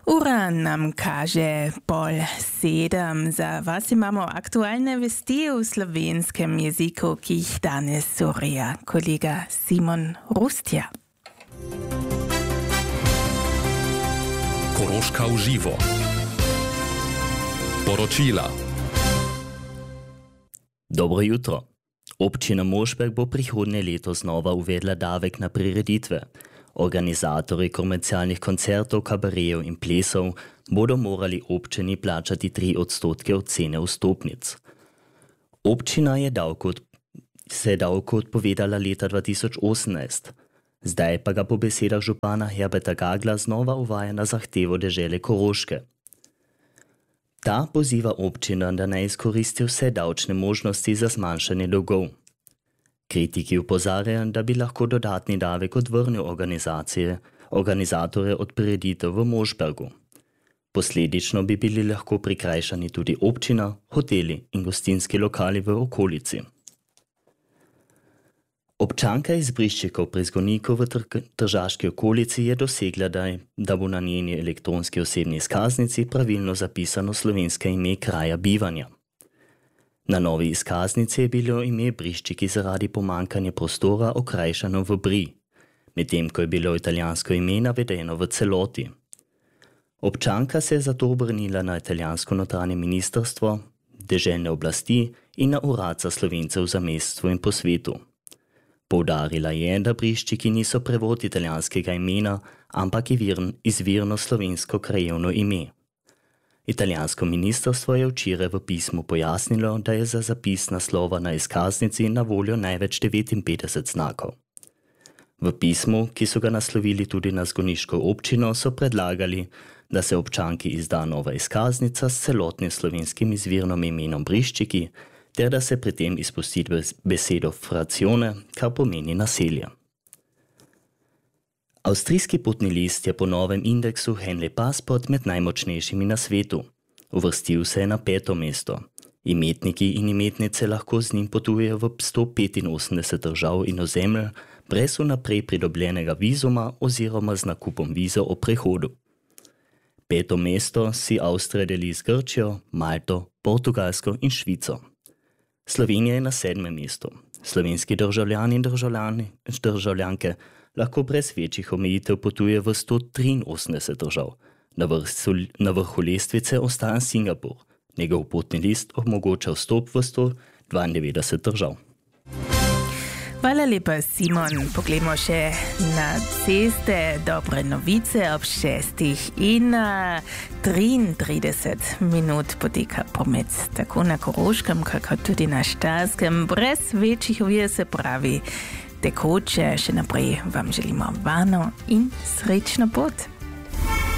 Ura nam kaže 6:30. Za vas imamo aktualne vesti v slovenskem jeziku, ki jih danes ureja kolega Simon Rustja. Koroška v živo. Poročila. Dobro jutro. Občina Mošperk bo prihodnje leto znova uvedla davek na prireditve. Organizatorji komercialnih koncertov, kabarejev in plesov bodo morali občini plačati 3% od cene vstopnic. Občina se je davku odpovedala leta 2018. Zdaj pa ga po besedah župana Herberta Gagla znova uvaja na zahtevo dežele Koroške. Ta poziva občina, da naj izkoristi vse davčne možnosti za zmanjšanje dolgov. Kritiki opozarjajo, da bi lahko dodatni davek odvrnil organizatorje od prireditev v Mošperku. Posledično bi bili lahko prikrajšani tudi občina, hoteli in gostinski lokali v okolici. Občanka iz Briščikov pri Zgorniku v Tržaški okolici je dosegla, da bo na njeni elektronski osebni izkaznici pravilno zapisano slovensko ime kraja bivanja. Na novi izkaznici je bilo ime Briščiki zaradi pomankanja prostora okrajšano v Bri, medtem ko je bilo italijansko ime navedeno v celoti. Občanka se je zato obrnila na italijansko notranje ministrstvo, deželne oblasti in na urad za Slovence v zamejstvu in po svetu. Poudarila je, da Briščiki niso prevod italijanskega imena, ampak izvirno slovensko krajevno ime. Italijansko ministrstvo je včeraj v pismu pojasnilo, da je za zapis naslova na izkaznici na voljo največ 59 znakov. V pismu, ki so ga naslovili tudi na zgorniško občino, so predlagali, da se občanki izda nova izkaznica s celotnim slovenskim izvirnim imenom Briščiki, ter da se pri tem izpusti besedo frazione, kar pomeni naselje. Avstrijski potni list je po novem indeksu Henley Passport med najmočnejšimi na svetu. Uvrstil se je na 5. mesto. Imetniki in imetnice lahko z njim potujejo v 185 držav in ozemelj brez vnaprej pridobljenega vizuma oziroma z nakupom vizo o prehodu. 5. mesto si Avstrija deli z Grčijo, Malto, Portugalsko in Švico. Slovenija je na 7. mestu. Slovenski državljani in državljanke lahko brez večjih omejitev potuje v 183 držav. Na vrhu lestvice ostaja Singapur. Njegov potni list omogoča vstop v 192 držav. Hvala lepa, Simon. Poglejmo še na ceste. Dobre novice ob 6 in 33 minut poteka promet tako na Koroškem, kakor tudi na Štajerskem. Brez večjih ovir, se pravi tekoče. Še naprej vam želimo varno in srečno pot.